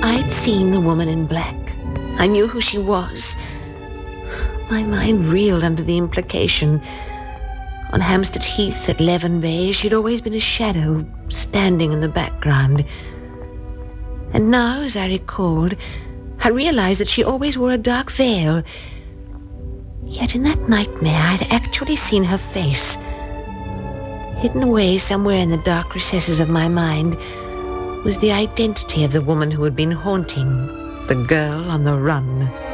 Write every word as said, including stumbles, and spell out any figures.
I'd seen the woman in black. I knew who she was. My mind reeled under the implication. On Hampstead Heath at Leven Bay, she'd always been a shadow, standing in the background. And now, as I recalled, I realized that she always wore a dark veil. Yet in that nightmare, I'd actually seen her face. Hidden away somewhere in the dark recesses of my mind was the identity of the woman who had been haunting the girl on the run.